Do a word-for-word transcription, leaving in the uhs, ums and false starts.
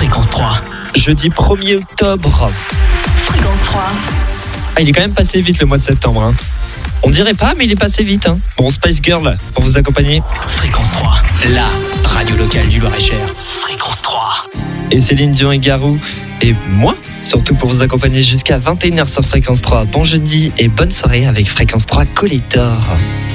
Fréquence trois. Jeudi premier octobre. Fréquence trois. Ah, il est quand même passé vite le mois de septembre. Hein. On dirait pas, mais il est passé vite. Hein. Bon, Spice Girl, pour vous accompagner. Fréquence trois, la radio locale du Loir-et-Cher. Fréquence trois. Et Céline Dion et Garou. Et moi, surtout pour vous accompagner jusqu'à vingt et une heures sur Fréquence trois. Bon jeudi et bonne soirée avec Fréquence trois Collector.